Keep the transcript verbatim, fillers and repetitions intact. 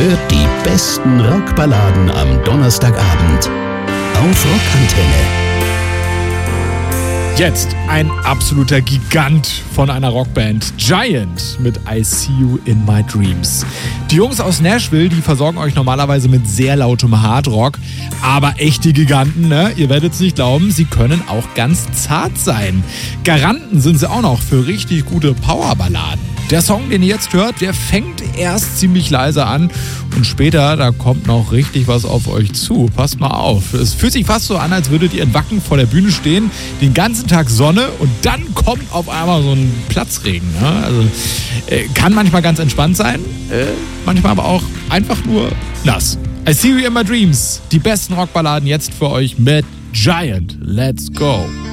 hört die besten Rockballaden am Donnerstagabend auf Rockantenne. Jetzt ein absoluter Gigant von einer Rockband, Giant mit I See You in My Dreams. Die Jungs aus Nashville, die versorgen euch normalerweise mit sehr lautem Hardrock, aber echte Giganten, ne? Ihr werdet es nicht glauben, sie können auch ganz zart sein. Garanten sind sie auch noch für richtig gute Powerballaden. Der Song, den ihr jetzt hört, der fängt erst ziemlich leise an und später, da kommt noch richtig was auf euch zu. Passt mal auf. Es fühlt sich fast so an, als würdet ihr in Wacken vor der Bühne stehen, den ganzen Tag Sonne und dann kommt auf einmal so ein Platzregen. Ne? Also äh, kann manchmal ganz entspannt sein, äh, manchmal aber auch einfach nur nass. I See You in My Dreams, die besten Rockballaden jetzt für euch mit Giant. Let's go!